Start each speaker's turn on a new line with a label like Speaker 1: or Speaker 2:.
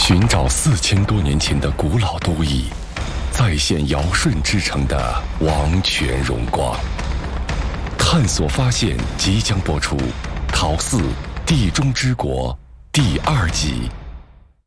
Speaker 1: 寻找4000多年前的古老都邑，再现尧舜之城的王权荣光。探索发现即将播出《陶寺地中之国》第2集。